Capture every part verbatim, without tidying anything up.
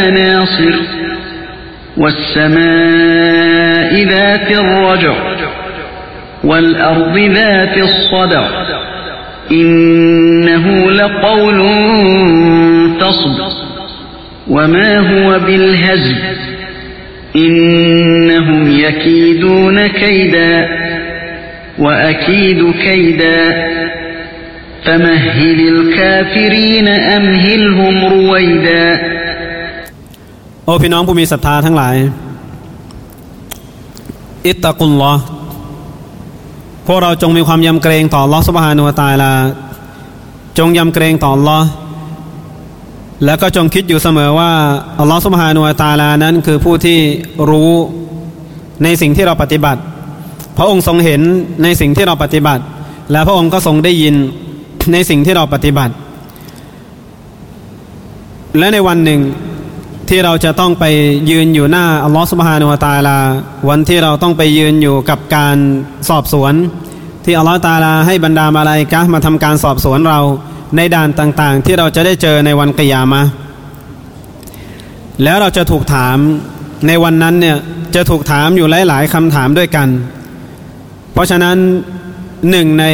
ناصر والسماء ذات الرجع والأرض ذات الصدع إنه لقول فصل وما هو بالهزل إنهم يكيدون كيدا وأكيد كيدا فمهل الكافرين أمهلهم رويدا โอ้พี่น้องผู้มีศรัทธาทั้งหลายอิตตะกุลลอฮ์พวกเราจงมีความยำเกรงต่ออัลเลาะห์ซุบฮานะฮูวะตะอาลาจงยำเกรงต่ออัลเลาะห์แล้วก็จงคิดอยู่เสมอว่าอัลเลาะห์ซุบฮานะฮูวะตะอาลานั้นคือผู้ที่รู้ในสิ่งที่เราปฏิบัติพระองค์ทรงเห็นในสิ่งที่เราปฏิบัติและพระองค์ก็ทรงได้ยินในสิ่งที่เราปฏิบัติและในวันหนึ่งที่เราจะต้องไปยืนอยู่หน้าอัลลอฮฺซุบฮานะฮูวะตะอาลาวันที่เราต้องไปยืนอยู่กับการสอบสวนที่อัลลอฮฺตะอาลาให้บรรดามาลาอิกะฮ์มาทำการสอบสวนเราในด่านต่างๆที่เราจะได้เจอในวันกิยามะห์แล้วเราจะถูกถามในวันนั้นเนี่ยจะถูกถามอยู่หลายๆคำถามด้วยกันเพราะฉะนั้นหนึ่งใน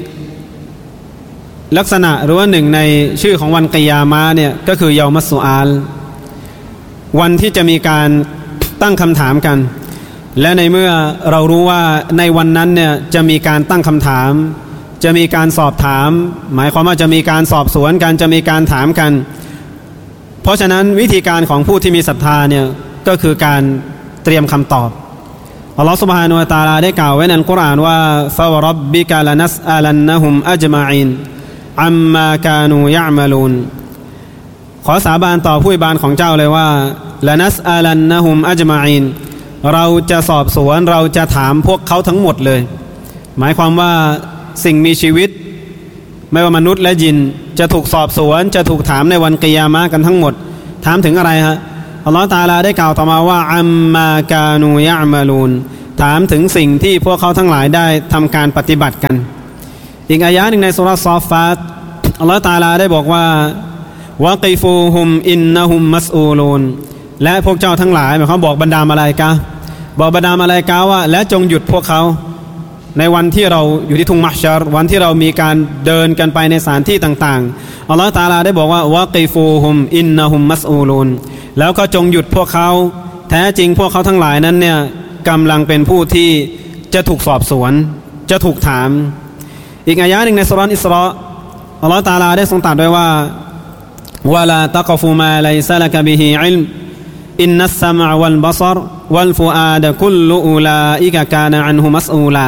ลักษณะหรือว่าหนึ่งในชื่อของวันกิยามะห์เนี่ยก็คือเยามัสซุอาลวันที่จะมีการตั้งคำถามกันและในเมื่อเรารู้ว่าในวันนั้นเนี่ยจะมีการตั้งคำถามจะมีการสอบถามหมายความว่าจะมีการสอบสวนกันจะมีการถามกันเพราะฉะนั้นวิธีการของผู้ที่มีศรัทธาเนี่ยก็คือการเตรียมคำตอบอัลลอฮฺ سبحانه และ تعالى ได้กล่าวไว้ในอัลกุรอานว่าฟะวะร็อบบิกะละนัสอะลันนะฮุมอัจมะอีนอัมมากานูยะอ์มะลูนขอสาบานต่อผู้อิบานของเจ้าเลยว่าละนัสอะลันนะฮุมอัจมะอีนเราจะสอบสวนเราจะถามพวกเขาทั้งหมดเลยหมายความว่าสิ่งมีชีวิตไม่ว่ามนุษย์และยินจะถูกสอบสวนจะถูกถามในวันกิยามะห์กันทั้งหมดถามถึงอะไรฮะอัลลอฮฺตะอาลาได้กล่าวต่อมาว่าอัมมากานูยะอ์มะลูนถามถึงสิ่งที่พวกเขาทั้งหลายได้ทำการปฏิบัติกันอีกอายะห์หนึ่งในซูเราะห์ซอฟฟาตอัลลอฮฺตะอาลาได้บอกว่าวะกิฟูฮุมอินนะฮุมมัสอูลูนและพวกเจ้าทั้งหลายหมายความบอกบรรดามาลาอิกะฮ์บอกบรรดามาลาอิกะฮ์ว่าและจงหยุดพวกเขาในวันที่เราอยู่ที่ทุ่งมัฮชัรวันที่เรามีการเดินกันไปในสถานที่ต่างๆอัลลอฮฺตะอาลาได้บอกว่าวะกิฟูฮุมอินนะฮุมมัสอูลูนแล้วก็จงหยุดพวกเขาแท้จริงพวกเขาทั้งหลายนั้นเนี่ยกำลังเป็นผู้ที่จะถูกสอบสวนจะถูกถามอีกอายะห์หนึ่งในซูเราะห์อิสรออัลลอฮฺตะอาลาได้ทรงตรัสไว้ว่าวะลาตะกฟุมาลัยซะละกะบิฮิอิลมอินนัสสะมะวัลบะศรวัลฟุอาดะกุลลุอูลาอิกะกานะอันฮุมัสอูลา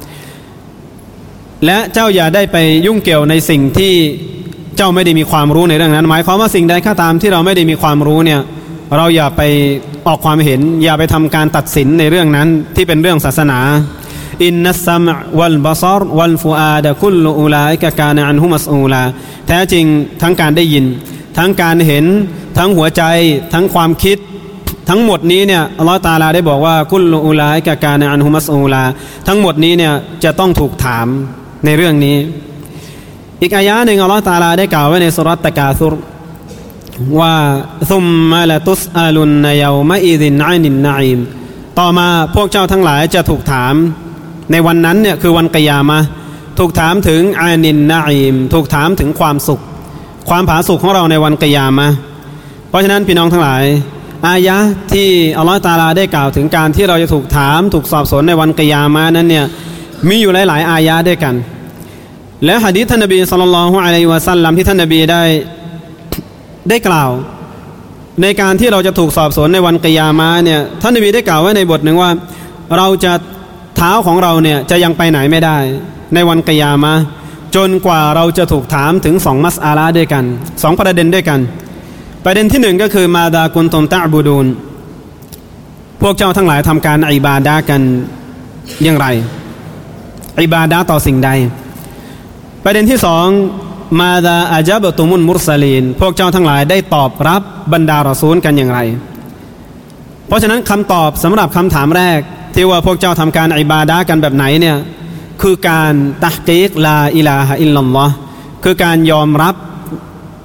และเจ้าอย่าได้ไปยุ่งเกี่ยวในสิ่งที่เจ้าไม่ได้มีความรู้ในเรื่องนั้นหมายความว่าสิ่งใดก็ตามที่เราไม่ได้มีความรู้เนี่ยเราอย่าไปออกความเห็นอย่าไปทำการตัดสินในเรื่องนั้นที่เป็นเรื่องศาสนาอินนัสสะมะวัลบะศรวัลฟุอาดะกุลลุอูลาอิกะกานะอันฮุมัสอูลาแท้จริงทั้งการได้ยินทั้งการเห็นทั้งหัวใจทั้งความคิดทั้งหมดนี้เนี่ยอัลเลาะห์ตะอาลาได้บอกว่ากุลลุอูลาอิกะกานะอันฮุมัสอูลาทั้งหมดนี้เนี่ยจะต้องถูกถามในเรื่องนี้อีกอายะห์หนึ่งอัลเลาะห์ตะอาลาได้กล่าวไว้ในซูเราะห์ตะกาซุรว่าซุมมะละตุสอาลุนนะยอมะอิซินอานินนะอีมต่อมาพวกเจ้าทั้งหลายจะถูกถามในวันนั้นเนี่ยคือวันกิยามะห์ถูกถามถึงอานินนะอีมถูกถามถึงความสุขความผาสุกของเราในวันกิยามะห์เพราะฉะนั้นพี่น้องทั้งหลายอายะห์ที่อัลเลาะห์ตะอาลาได้กล่าวถึงการที่เราจะถูกถามถูกสอบสวนในวันกิยามะห์นั้นเนี่ยมีอยู่หลายๆอายะห์ด้วยกันและหะดีษท่านนบีศ็อลลัลลอฮุอะลัยฮิวะซัลลัมที่ท่านนบีได้ได้กล่าวในการที่เราจะถูกสอบสวนในวันกิยามะห์เนี่ยท่านนบีได้กล่าวไว้ในบทหนึ่งว่าเราจะเท้าของเราเนี่ยจะยังไปไหนไม่ได้ในวันกิยามะห์จนกว่าเราจะถูกถามถึงสองมัสอาละห์ด้วยกันสองประเด็นด้วยกันประเด็นที่หนึ่งก็คือมาดากุนตุมตะอ์บูดูนพวกเจ้าทั้งหลายทำการอิบาดะห์กันอย่างไรอิบาดะห์ต่อสิ่งใดประเด็นที่สองมาดาอาจับตุมุนมุรสลีนพวกเจ้าทั้งหลายได้ตอบรับบรรดารอซูลกันอย่างไรเพราะฉะนั้นคำตอบสำหรับคำถามแรกที่ว่าพวกเจ้าทำการอิบาดะห์กันแบบไหนเนี่ยคือการตะห์กีกลาอิลาฮะอิลลัลลอฮ์คือการยอมรับ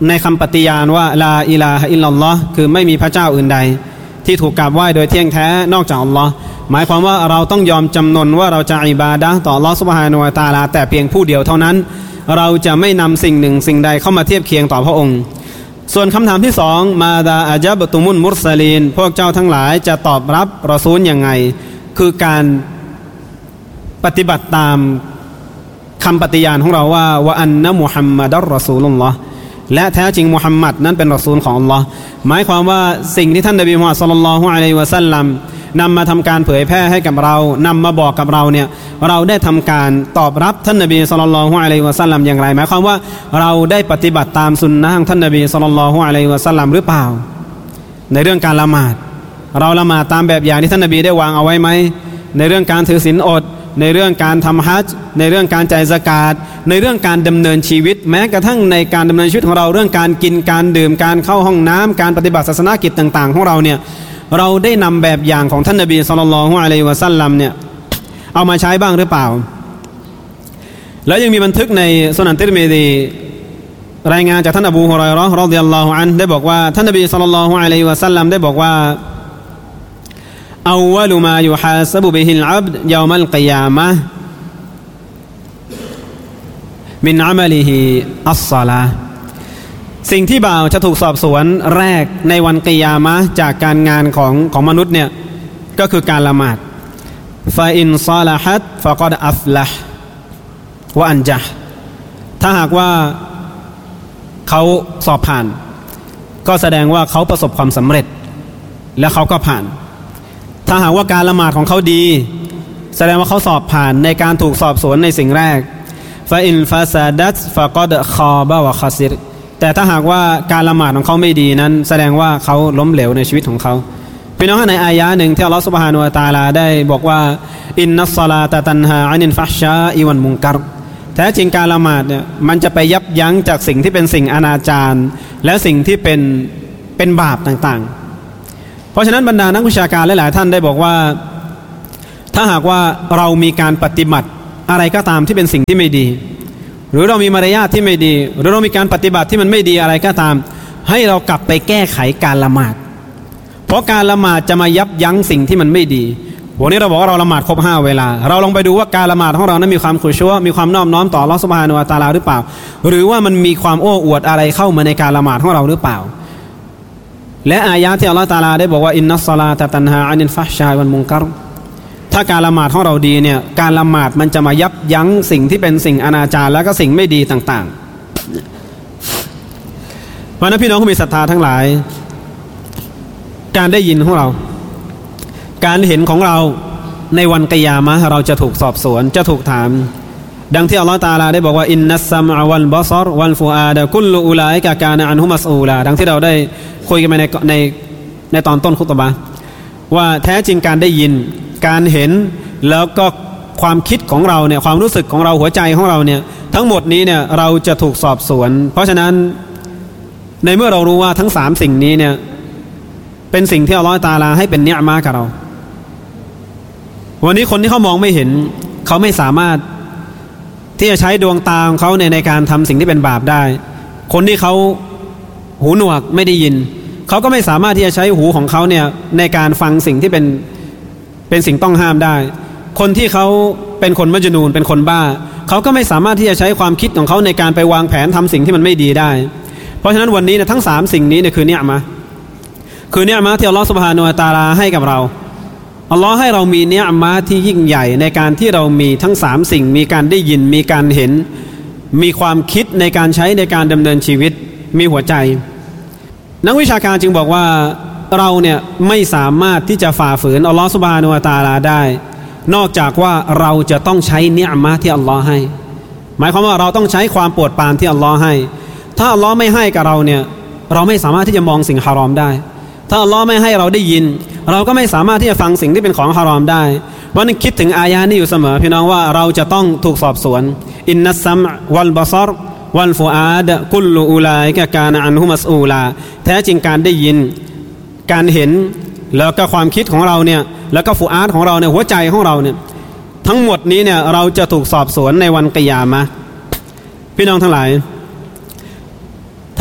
ในคำปฏิญาณว่าลาอิลาฮะอิลลัลลอฮ์คือไม่มีพระเจ้าอื่นใดที่ถูกกราบไหว้โดยเที่ยงแท้นอกจากอัลลอฮ์หมายความว่าเราต้องยอมจำนนว่าเราจะอิบาดะห์ต่ออัลลอฮ์ซุบฮานะฮูวะตะอาลาแต่เพียงผู้เดียวเท่านั้นเราจะไม่นำสิ่งหนึ่งสิ่งใดเข้ามาเทียบเคียงต่อพระองค์ส่วนคำถามที่สองมาดาอาจับตุมุนมุรสลีนพวกเจ้าทั้งหลายจะตอบรับรอซูลยังไงคือการปฏิบัติตามคำปฏิญาณของเราว่าวะอันนะมุฮัมมัดอัรรอซูลุลลอฮ์และแท้จริงมุฮัมมัดนั้นเป็นรอซูลของอัลลอฮ์หมายความว่าสิ่งที่ท่านนบีมุฮัมมัดศ็อลลัลลอฮุอะลัยฮิวะซัลลัมนำมาทำการเผยแพร่ให้กับเรานำมาบอกกับเราเนี่ยเราได้ทำการตอบรับท่านนบีศ็อลลัลลอฮุอะลัยฮิวะซัลลัมอย่างไรหมายความว่าเราได้ปฏิบัติตามสุนนะห์ของท่านนบีศ็อลลัลลอฮุอะลัยฮิวะซัลลัมหรือเปล่าในเรื่องการละหมาดเราละหมาดตามแบบอย่างที่ท่านนบีได้วางเอาไว้ไหมในเรื่องการถือศีลอดในเรื่องการทำฮัจญ์ในเรื่องการจ่ายซะกาตในเรื่องการดำเนินชีวิตแม้กระทั่งในการดำเนินชีวิตของเราเรื่องการกินการดื่มการเข้าห้องน้ำการปฏิบัติศาสนกิจต่างๆของเราเนี่ยเราได้นำแบบอย่างของท่านนบีศ็อลลัลลอฮุอะลัยฮิวะซัลลัมเนี่ยเอามาใช้บ้างหรือเปล่าแล้วยังมีบันทึกในสุนันติรมิซีรายงานจากท่านอบูฮุรอยเราะห์รอฎิยัลลอฮุอันฮุได้บอกว่าท่านนบีศ็อลลัลลอฮุอะลัยฮิวะซัลลัมได้บอกว่าأول ما يحاسب به العبد يوم القيامة من عمله الصلاة สิ่งที่บ่าวจะถูกสอบสวนแรกในวันกิยามะห์จากการงานของของมนุษย์เนี่ยก็คือการละหมาด فإن صلحت فقد أفلح وأنجح ถ้าหากว่าเขาสอบผ่านก็แสดงว่าเขาประสบความสำเร็จและเขาก็ผ่านถ้าหากว่าการละหมาดของเขาดีแสดงว่าเขาสอบผ่านในการถูกสอบสวนในสิ่งแรกฟาอินฟาซาดัตฟะกอดคอบะวะคาซิรแต่ถ้าหากว่าการละหมาดของเขาไม่ดีนั้นแสดงว่าเขาล้มเหลวในชีวิตของเขาพี่น้องในอายะห์หนึ่งที่อัลเลาะห์ซุบฮานะฮูวะตะอาลาได้บอกว่าอินนัสศอลาตะตันฮาอานิลฟัฮชาอิวัลมุนกัรแท้จริงการละหมาดเนี่ยมันจะไปยับยั้งจากสิ่งที่เป็นสิ่งอนาจารและสิ่งที่เป็นเป็นบาปต่างๆเพราะฉะนั้นบรรดานักวิชาการหลายๆท่านได้บอกว่าถ้าหากว่าเรามีการปฏิบัติอะไรก็ตามที่เป็นสิ่งที่ไม่ดีหรือเรามีมารยาทที่ไม่ดีหรือเรามีการปฏิบัติที่มันไม่ดีอะไรก็ตามให้เรากลับไปแก้ไขการละหมาดเพราะการละหมาดจะมายับยั้งสิ่งที่มันไม่ดีวันนี้เราบอกว่าเราละหมาดครบห้าเวลาเราลองไปดูว่าการละหมาดของเรานั้นมีความขุชัวมีความนอบน้อมต่ออัลเลาะห์ซุบฮานะฮูวะตะอาลาหรือเปล่าหรือว่ามันมีความโอ้อวดอะไรเข้ามาในการละหมาดของเราหรือเปล่าและอายะห์ที่อัลเลาะห์ตะอาลาได้บอกว่าอินนัสศอลาตะตันฮาอานิลฟัฮชาวัลมุนกัรถ้าการละหมาดของเราดีเนี่ยการละหมาดมันจะมายับยั้งสิ่งที่เป็นสิ่งอนาจารและก็สิ่งไม่ดีต่างๆเพราะนั้นพี่น้องผู้มีศรัทธาทั้งหลายการได้ยินของเราการเห็นของเราในวันกิยามะห์เราจะถูกสอบสวนจะถูกถามดังที่อัลเลาะห์ตะอาลาได้บอกว่าอินนัสซัมอะวัลบะศรวัลฟุอาดะกุลอุลัยกะกานะอันฮุมัสอูลาดังที่เราได้คุยกันไปในในในตอนต้นคุตบะห์ว่าแท้จริงการได้ยินการเห็นแล้วก็ความคิดของเราเนี่ยความรู้สึกของเราหัวใจของเราเนี่ยทั้งหมดนี้เนี่ยเราจะถูกสอบสวนเพราะฉะนั้นในเมื่อเรารู้ว่าทั้งสามสิ่งนี้เนี่ยเป็นสิ่งที่อัลเลาะห์ตะอาลาให้เป็นนิอ์มะห์กับเราวันนี้คนที่เขามองไม่เห็นเขาไม่สามารถที่จะใช้ดวงตาของเขาในในการทำสิ่งที่เป็นบาปได้คนที่เขาหูหนวกไม่ได้ยินเขาก็ไม่สามารถที่จะใช้หูของเขาเนี่ยในการฟังสิ่งที่เป็นเป็นสิ่งต้องห้ามได้คนที่เขาเป็นคนมัจญูนเป็นคนบ้าเขาก็ไม่สามารถที่จะใช้ความคิดของเขาในการไปวางแผนทำสิ่งที่มันไม่ดีได้เพราะฉะนั้นวันนี้เนี่ยทั้งสามสิ่งนี้เนี่ยคือนิอ์มะห์คือนิอ์มะห์ที่อัลเลาะห์ซุบฮานะฮูวะตะอาลาให้กับเราอัลลอฮ์ให้เรามีนิอ์มะห์ที่ยิ่งใหญ่ในการที่เรามีทั้งสามสิ่งมีการได้ยินมีการเห็นมีความคิดในการใช้ในการดำเนินชีวิตมีหัวใจนักวิชาการจึงบอกว่าเราเนี่ยไม่สามารถที่จะฝ่าฝืนอัลลอฮ์ซุบฮานะฮูวะตะอาลาได้นอกจากว่าเราจะต้องใช้นิอ์มะห์ที่อัลลอฮ์ให้หมายความว่าเราต้องใช้ความโปรดปรานที่อัลลอฮ์ให้ถ้าอัลลอฮ์ไม่ให้กับเราเนี่ยเราไม่สามารถที่จะมองสิ่งฮารอมได้ถ้าอัลลอฮ์ไม่ให้เราได้ยินเราก็ไม่สามารถที่จะฟังสิ่งที่เป็นของฮารอมได้เพราะนั้นคิดถึงอายะห์นี้อยู่เสมอพี่น้องว่าเราจะต้องถูกสอบสวนอินนัสซัมวัลบะศรวัลฟุอาดะกุลอุลัยกะกานะอันฮุมัสอูลาแท้จริงการได้ยินการเห็นแล้วก็ความคิดของเราเนี่ยแล้วก็ฟุอาดของเราเนี่ยหัวใจของเราเนี่ยทั้งหมดนี้เนี่ยเราจะถูกสอบสวนในวันกิยามะห์พี่น้องทั้งหลายท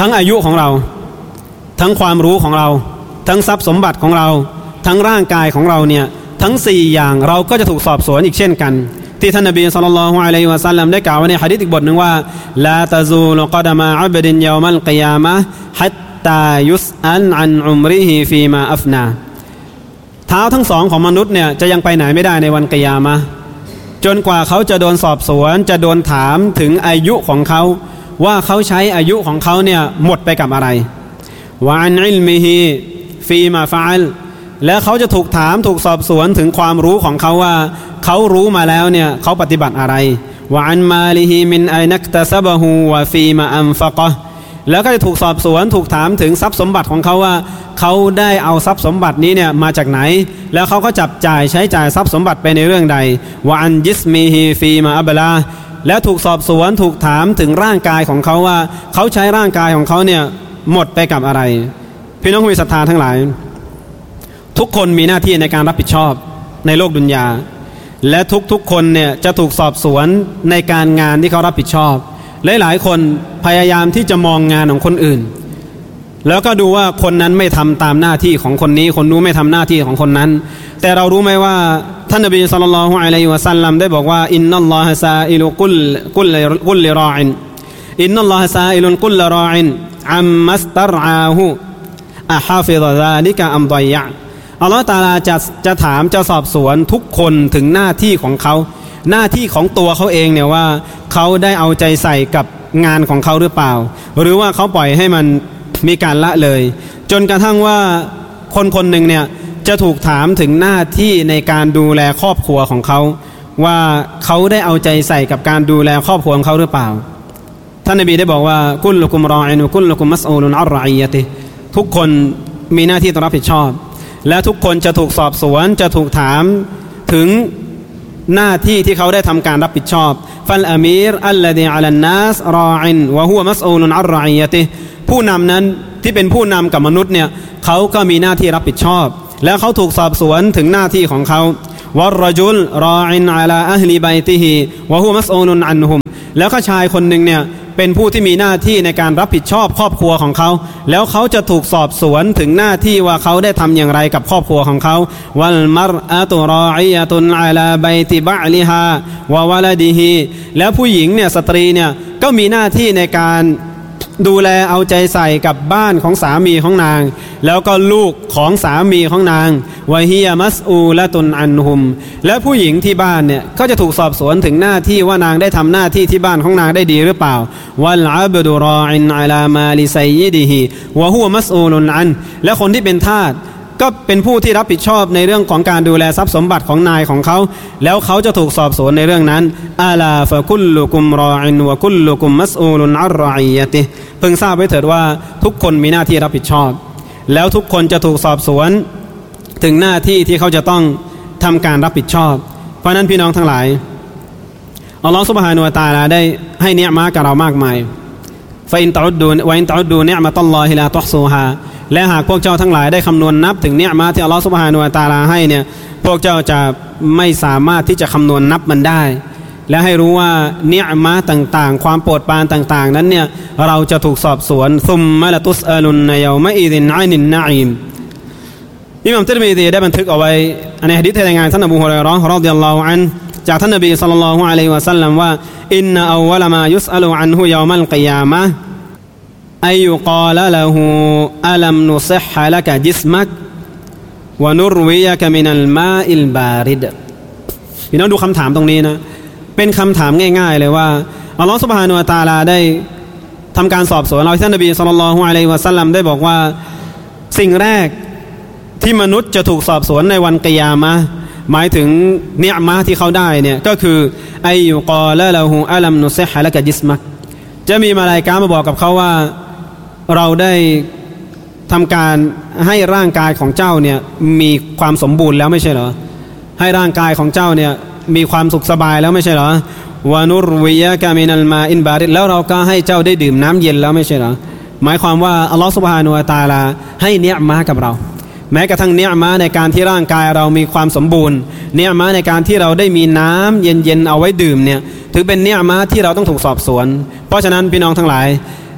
ทั้งอายุของเราทั้งความรู้ของเราทั้งทรัพย์สมบัติของเราทั้งร่างกายของเราเนี่ยทั้งสี่อย่างเราก็จะถูกสอบสวนอีกเช่นกันที่ท่านนบีศ็อลลัลลอฮุอะลัยฮิวะซัลลัมได้กล่าวไว้ในหะดีษอีกบทหนึ่งว่าลาตะซูลุกอดะมาอับดินยอมัลกิยามะฮ์ฮัตตายุสอัลอันอุมริฮิฟีมาอัฟนาเท้าทั้งสองของมนุษย์เนี่ยจะยังไปไหนไม่ได้ในวันกิยามะฮ์จนกว่าเขาจะโดนสอบสวนจะโดนถามถึงอายุของเขาว่าเขาใช้อายุของเขาเนี่ยหมดไปกับอะไรวะอันอิลมิฮิฟีมาฟะอัลและเขาจะถูกถามถูกสอบสวนถึงความรู้ของเขาว่าเขารู้มาแล้วเนี่ยเขาปฏิบัติอะไรวะอันมาลิฮิมินอัยนักตะซะบะฮูวะฟีมาอันฟะกะฮ์แล้วก็จะถูกสอบสวนถูกถามถึงทรัพย์สมบัติของเขาว่าเขาได้เอาทรัพย์สมบัตินี้เนี่ยมาจากไหนแล้วเขาก็จับจ่ายใช้จ่ายทรัพย์สมบัติไปในเรื่องใดวะอันยิสมีฮิฟีมาอับลาแล้วถูกสอบสวนถูกถามถึงร่างกายของเขาว่าเขาใช้ร่างกายของเขาเนี่ยหมดไปกับอะไรพี่น้องผู้มีศรัทธาทั้งหลายทุกคนมีหน้าที่ในการรับผิดชอบในโลกดุนยาและทุกๆคนเนี่ยจะถูกสอบสวนในการงานที่เขารับผิดชอบหลายๆคนพยายามที่จะมองงานของคนอื่นแล้วก็ดูว่าคนนั้นไม่ทำตามหน้าที่ของคนนี้คนนู้นไม่ทำหน้าที่ของคนนั้นแต่เรารู้ไหมว่าท่านนบีศ็อลลัลลอฮุอะลัยฮิวะซัลลัมได้บอกว่าอินนัลลอฮะซาอิลุกุลกุลกุลรออินอินนัลลอฮะซาอิลุกุลรออินอัมมัสตัรอาฮูอะฮาฟิซะซาลิกะอัมฎอยะอัลเลาะห์ตะอาลาจะจะถามจะสอบสวนทุกคนถึงหน้าที่ของเขาหน้าที่ของตัวเขาเองเนี่ยว่าเขาได้เอาใจใส่กับงานของเขาหรือเปล่าหรือว่าเขาปล่อยให้มันมีการละเลยจนกระทั่งว่าคนคนหนึ่งเนี่ยจะถูกถามถึงหน้าที่ในการดูแลครอบครัวของเขาว่าเขาได้เอาใจใส่กับการดูแลครอบครัวของเขาหรือเปล่าท่านนบีได้บอกว่ากุลลุกุมรออินวะกุลลุกุมมัสอูลุนอัรรออิยะติทุกคนมีหน้าที่ต้องรับผิดชอบและทุกคนจะถูกสอบสวนจะถูกถามถึงหน้าที่ที่เขาได้ทำการรับผิดชอบฟัลอามีรอัลลดีอะลันนัสรออินวะฮุวะมัสอูลุนอัรรออิยะติผู้นำนั้นที่เป็นผู้นำกับมนุษย์เนี่ยเขาก็มีหน้าที่รับผิดชอบแล้วเขาถูกสอบสวนถึงหน้าที่ของเขาวัรรจุลรออินอะลาอะฮลิบัยติฮิวะฮุวะมัสอูลุนอันฮุมแล้วก็ชายคนหนึ่งเนี่ยเป็นผู้ที่มีหน้าที่ในการรับผิดชอบครอบครัวของเขาแล้วเขาจะถูกสอบสวนถึงหน้าที่ว่าเขาได้ทำอย่างไรกับครอบครัวของเขาวัลมัรอะตุรออิยะตุนอะลาบัยติบะลิฮาวะวะลาดิฮิแล้วผู้หญิงเนี่ยสตรีเนี่ยก็มีหน้าที่ในการดูแลเอาใจใส่กับบ้านของสามีของนางแล้วก็ลูกของสามีของนางวะฮียะมัสอูละตุนอันฮุมและผู้หญิงที่บ้านเนี่ยก็จะถูกสอบสวนถึงหน้าที่ว่านางได้ทำหน้าที่ที่บ้านของนางได้ดีหรือเปล่าวัลอับดุรออินอะลามาลิซัยยิดิฮิวะฮุวะมัสอูลุนอันและคนที่เป็นทาสก็เป็นผู้ที่รับผิดชอบในเรื่องของการดูแลทรัพย์สมบัติของนายของเขาแล้วเขาจะถูกสอบสวนในเรื่องนั้นอาลาฟะกุลลุกุมรออินวะกุลลุกุมมัสอูลุนอัรรออิยะติพึงทราบไว้เถิดว่าทุกคนมีหน้าที่รับผิดชอบแล้วทุกคนจะถูกสอบสวนถึงหน้าที่ที่เขาจะต้องทำการรับผิดชอบเพราะนั้นพี่น้องทั้งหลายอัลลอฮฺซุบฮานะฮูวะตะอาลาได้ให้เนียมะกับเรามากมายฟะอินตะอุดดูวะอินตะอุดดูนิอ์มะตัลลอฮิลาตุฮซูฮาและหากพวกเจ้าทั้งหลายได้คำนวณนับถึงเนียมะที่อัลลอฮฺซุบฮานะฮูวะตะอาลาให้เนี่ยพวกเจ้าจะไม่สามารถที่จะคำนวณนับมันได้และให้รู้ว่าเนียมะต่างๆความโปรดปรานต่างๆนั้นเนี่ยเราจะถูกสอบสวนซุมมะละตุสอะลุนนะยอมะอิซินอานินนะอีมอิหม่ามติรมิซีได้บันทึกเอาไว้ในหะดีษรายงานท่านอบูฮุรอยเราะห์รอฎิยัลลอฮุอันฮุจากท่านนบีศ็อลลัลลอฮุอะลัยฮิวะซัลลัมว่าอินนะอัววะละมายุสอะลุอันฮุยอมัลกิยามะฮ์อัยยุกาลละฮูอะลัมนุซิฮะละกะจิสมักวะนุรวิยะกะมินัลมาอิลบาริดพี่น้องดูคำถามตรงนี้นะเป็นคำถามง่ายๆเลยว่าอัลลอฮฺซุบฮานะฮูวะตะอาลาได้ทำการสอบสวนเราท่านนบีศ็อลลัลลอฮุอะลัยฮิวะซัลลัมได้บอกว่าสิ่งแรกที่มนุษย์จะถูกสอบสวนในวันกิยามะห์หมายถึงเนียมะห์ที่เขาได้เนี่ยก็คืออัยยุกาละละฮูอะลัมนุซิฮะละกะจิสมักจะมีมาลาอิกะฮ์มาบอกกับเขาว่าเราได้ทำการให้ร่างกายของเจ้าเนี่ยมีความสมบูรณ์แล้วไม่ใช่เหรอให้ร่างกายของเจ้าเนี่ยมีความสุขสบายแล้วไม่ใช่เหรอวานุรวิยะกะมินัลมาอินบาริดแล้วเราก็ให้เจ้าได้ดื่มน้ำเย็นแล้วไม่ใช่เหรอหมายความว่าอัลลอฮฺซุบฮานะฮูวะตะอาลาให้เนียมะห์กับเราแม้กระทั่งเนียมะห์ในการที่ร่างกายเรามีความสมบูรณ์เนียมะห์ในการที่เราได้มีน้ำเย็นๆเอาไว้ดื่มเนี่ยถือเป็นเนียมะห์ที่เราต้องถูกสอบสวนเพราะฉะนั้นพี่น้องทั้งหลาย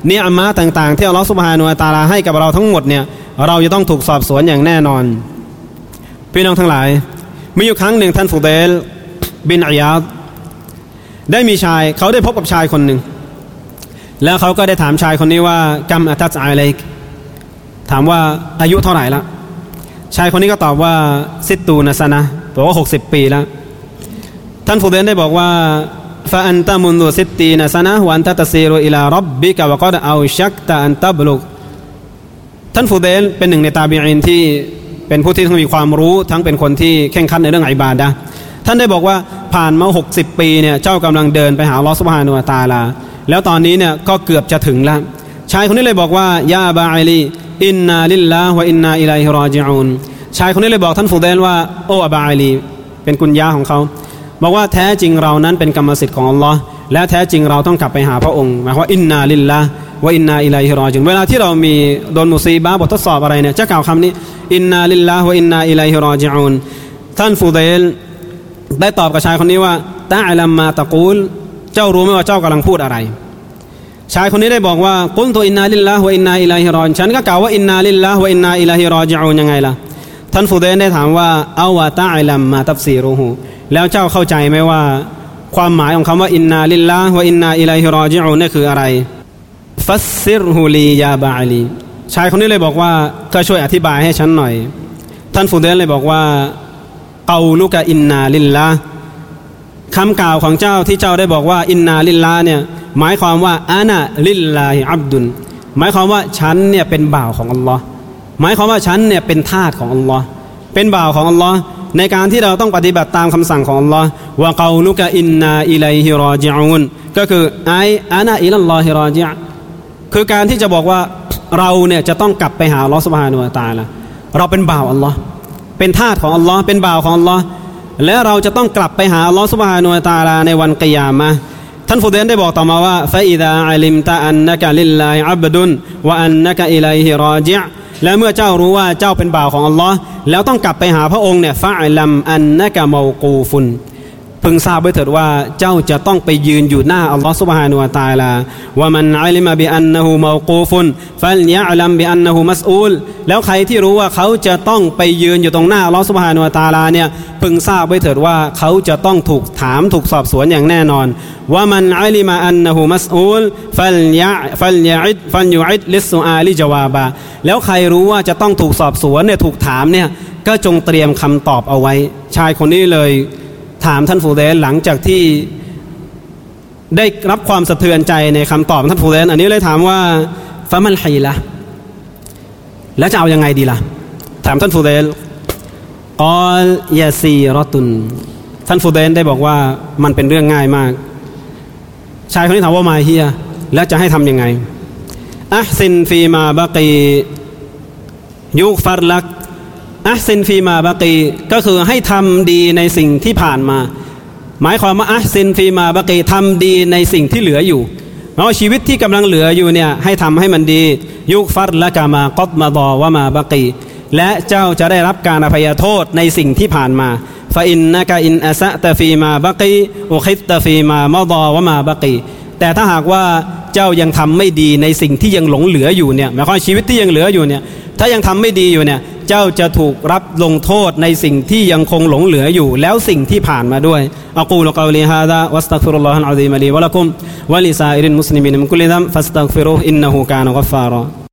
เนียมะต่างๆที่อัลลอฮฺซุบฮานะฮูวะตะอาลาให้กับเราทั้งหมดเนี่ยเราจะต้องถูกสอบสวนอย่างแน่นอนพี่น้องทั้งหลายมีอยู่ครั้งหนึ่งท่านฟุเดลบินอิยาดได้มีชายเขาได้พบกับชายคนหนึ่งแล้วเขาก็ได้ถามชายคนนี้ว่ากัมอัตัสอะลัยกถามว่าอายุเท่าไหร่ละชายคนนี้ก็ตอบว่าซิตตูนะซะนะบอกว่าหกสิบปีแล้วท่านฟุเดลได้บอกว่าฟะอันตะมุนดุซิตตีนะซะนะวะอันตะตะซีรุอิลาร็อบบิกะวะกอดเอาชักตะอันตับลุกท่านฟุเดลเป็นหนึ่งในตาบีอีนที่เป็นผู้ที่มีความรู้ทั้งเป็นคนที่แข่งขันในเรื่องอิบาดะห์ท่านได้บอกว่าผ่านมาหกสิบปีเนี่ยเจ้ากำลังเดินไปหาอัลเลาะห์ซุบฮานะฮูวะตะอาลาแล้วตอนนี้เนี่ยก็เกือบจะถึงแล้วชายคนนี้เลยบอกว่ายาบาอิลีอินนาลิลลาฮ์วะอินนาอิลัยฮิรอญิอูนชายคนนี้เลยบอกท่านฟุเดลว่าโอ้อบาอิลีเป็นกุญยาของเขาบอกว่าแท้จริงเรานั้นเป็นกรรมสิทธิ์ของอัลเลาะห์และแท้จริงเราต้องกลับไปหาพระองค์หมายความว่าอินนาลิลลาฮ์วะอินนาอิลัยฮิรอญิอูนเวลาที่เรามีโดนมุซีบะห์บททดสอบอะไรเนี่ยจะกล่าวคำนี้อินนาลิลลาฮ์วะอินนาอิลัยฮิรอญิอูนท่านฟุเดลได้ตอบกับชายคนนี้ว่าตะอลัมมาตะกูลเจ้ารู้ไหมว่าเจ้ากำลังพูดอะไรชายคนนี้ได้บอกว่ากุลตุอินนาลิลลาฮ์วะอินนาอิลัยฮิรอญิอูนฉันก็กล่าวว่าอินนาลิลลาฮ์วะอินนาอิลัยฮิรอญิอูนยังไงล่ะท่านฟุเดลได้ถามว่าเอาวะตะอลัมมาตัฟซีรุฮูแล้วเจ้าเข้าใจไหมว่าความหมายของคำว่าอินนาลิลลาฮ์วะอินนาอิลัยฮิรอญิอูนนี่คืออะไรฟัสซิรฮูลียาบาอลีชายคนนี้เลยบอกว่าก็ช่วยอธิบายให้ฉันหน่อยท่านฟุเดลเลยบอกว่าเกาลุกะอินนาลิลลาห์คำกล่าวของเจ้าที่เจ้าได้บอกว่าอินนาลิลลาห์เนี่ยหมายความว่าอานะลิลลาฮิอับดุลหมายความว่าฉันเนี่ยเป็นบ่าวของอัลลอฮ์หมายความว่าฉันเนี่ยเป็นทาสของอัลลอฮ์เป็นบ่าวของอัลลอฮ์ในการที่เราต้องปฏิบัติตามคำสั่งของอัลลอฮ์วะเกาลุกะอินนาอิลัยฮิรอญิอูนก็คือไออานะอิลัลลอฮิรอญิอคือการที่จะบอกว่าเราเนี่ยจะต้องกลับไปหาอัลลอฮ์ซุบฮานะฮูวะตะอาลาเราเป็นบ่าวอัลลอฮ์เป็นทาสของอัลลอฮ์เป็นบ่าวของอัลลอฮ์และเราจะต้องกลับไปหาอัลลอฮ์ซุบฮานะฮูวะตะอาลาในวันกิยามะห์ท่านฟุเดลได้บอกต่อมาว่าฟะอิซาอะลิมตะอันนะกะลิลลาฮิอับดุนวะอันนะกะอิลัยฮิรอญิอและเมื่อเจ้ารู้ว่าเจ้าเป็นบ่าวของอัลลอฮ์แล้วต้องกลับไปหาพระองค์เนี่ยฟะอลัมอันนะกะเมากูฟุนพึงทราบไว้เถิดว่าเจ้าจะต้องไปยืนอยู่หน้าอัลลอฮ์ซุบฮานะฮูวะตะอาลาวะมันอะลิมะบิอันนะฮูเมากูฟุนฟัลยะอลัมบิอันนะฮูมัสอูลแล้วใครที่รู้ว่าเขาจะต้องไปยืนอยู่ตรงหน้าอัลลอฮ์ซุบฮานะฮูวะตะอาลาเนี่ยพึงทราบไว้เถิดว่าเขาจะต้องถูกถามถูกสอบสวนอย่างแน่นอนวะมันอะลิมะอันนะฮูมัสอูลฟัลยะฟัลยะอิดฟัลยุอิดลิสซุอาลิจาวาบะแล้วใครรู้ว่าจะต้องถูกสอบสวนเนี่ยถูกถามเนี่ยก็จงเตรียมคำตอบเอาไว้ชายคนนี้เลยถามท่านฟูเดลหลังจากที่ได้รับความสะเทือนใจในคำตอบท่านฟูเดลอันนี้เลยถามว่าฟะมันฮีละแล้วจะเอายังไงดีล่ะถามท่านฟูเดลกอลยาซีรอตุนท่านฟูเดลได้บอกว่ามันเป็นเรื่องง่ายมากชายคนนี้ถามว่ามาเฮียแล้วจะให้ทำยังไงอัพซินฟีมาบะกียุกฟัรลักอัพซินฟีมาบะกีก็คือให้ทำดีในสิ่งที่ผ่านมาหมายความว่าอัพซินฟีมาบะกีทำดีในสิ่งที่เหลืออยู่เพราะชีวิตที่กำลังเหลืออยู่เนี่ยให้ทำให้มันดียุกฟัรละกามากอดมาดอวะมาบะกีและเจ้าจะได้รับการอภัยโทษในสิ่งที่ผ่านมาฟาอินนะกะอินอะซะตะฟีมาบะกีอุคิตตะฟีมามอดอวะมาบะกีแต่ถ้าหากว่าเจ้ายังทำไม่ดีในสิ่งที่ยังหลงเหลืออยู่เนี่ยหมายความชีวิตที่ยังเหลืออยู่เนี่ยถ้ายังทำไม่ดีอยู่เนี่ยเจ้าจะถูกรับลงโทษในสิ่งที่ยังคงหลงเหลืออยู่แล้วสิ่งที่ผ่านมาด้วยอะกูลุกอลีฮาซาวัสตัฆฟิรุลลอฮัลอะซีมลีวะละกุมวะลิซาอิริลมุสลิมีนมินกุลิซัมฟัสตัฆฟิรุฮ์อินนะฮูกานะกัฟฟารอ